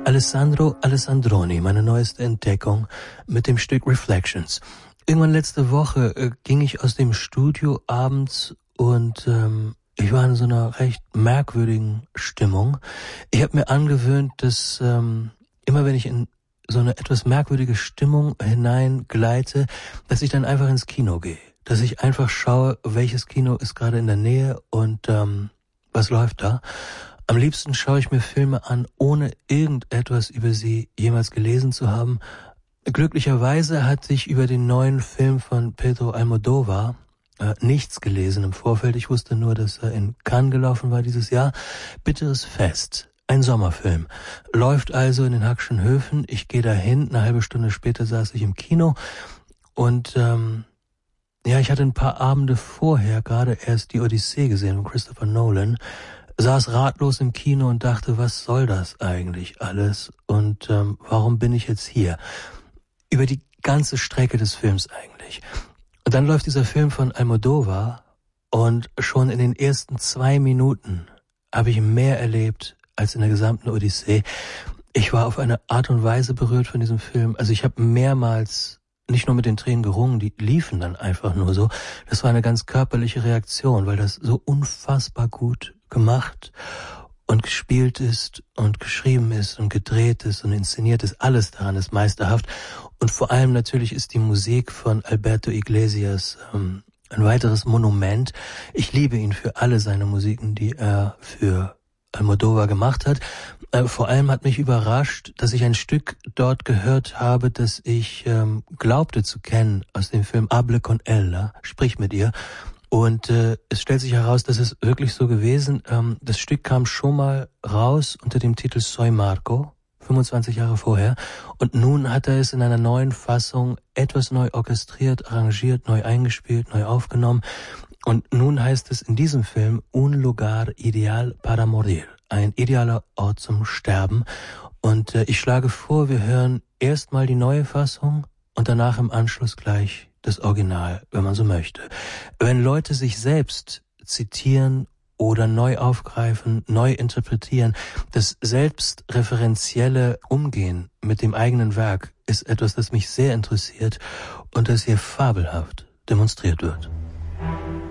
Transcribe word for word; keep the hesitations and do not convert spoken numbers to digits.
Alessandro Alessandroni, meine neueste Entdeckung mit dem Stück Reflections. Irgendwann letzte Woche äh, ging ich aus dem Studio abends und ähm, ich war in so einer recht merkwürdigen Stimmung. Ich habe mir angewöhnt, dass ähm, immer wenn ich in so eine etwas merkwürdige Stimmung hineingleite, dass ich dann einfach ins Kino gehe. Dass ich einfach schaue, welches Kino ist gerade in der Nähe und ähm, was läuft da. Am liebsten schaue ich mir Filme an, ohne irgendetwas über sie jemals gelesen zu haben. Glücklicherweise hatte ich über den neuen Film von Pedro Almodóvar äh, nichts gelesen im Vorfeld. Ich wusste nur, dass er in Cannes gelaufen war dieses Jahr. Bitteres Fest, ein Sommerfilm. Läuft also in den Hackschen Höfen. Ich gehe dahin, eine halbe Stunde später saß ich im Kino und ähm, ja, ich hatte ein paar Abende vorher gerade erst die Odyssee gesehen von Christopher Nolan. Saß ratlos im Kino und dachte, was soll das eigentlich alles und ähm, warum bin ich jetzt hier? Über die ganze Strecke des Films eigentlich. Und dann läuft dieser Film von Almodóvar und schon in den ersten zwei Minuten habe ich mehr erlebt als in der gesamten Odyssee. Ich war auf eine Art und Weise berührt von diesem Film. Also ich habe mehrmals nicht nur mit den Tränen gerungen, die liefen dann einfach nur so. Das war eine ganz körperliche Reaktion, weil das so unfassbar gut gemacht und gespielt ist und geschrieben ist und gedreht ist und inszeniert ist. Alles daran ist meisterhaft. Und vor allem natürlich ist die Musik von Alberto Iglesias ähm, ein weiteres Monument. Ich liebe ihn für alle seine Musiken, die er für Almodóvar gemacht hat. Äh, vor allem hat mich überrascht, dass ich ein Stück dort gehört habe, das ich ähm, glaubte zu kennen aus dem Film Hable con ella, sprich mit ihr. Und äh, es stellt sich heraus, dass es wirklich so gewesen. Ähm, das Stück kam schon mal raus unter dem Titel Soy Marco, fünfundzwanzig Jahre vorher. Und nun hat er es in einer neuen Fassung etwas neu orchestriert, arrangiert, neu eingespielt, neu aufgenommen. Und nun heißt es in diesem Film Un lugar ideal para morir, ein idealer Ort zum Sterben. Und äh, ich schlage vor, wir hören erstmal die neue Fassung und danach im Anschluss gleich das Original, wenn man so möchte. Wenn Leute sich selbst zitieren oder neu aufgreifen, neu interpretieren, das selbstreferenzielle Umgehen mit dem eigenen Werk ist etwas, das mich sehr interessiert und das hier fabelhaft demonstriert wird.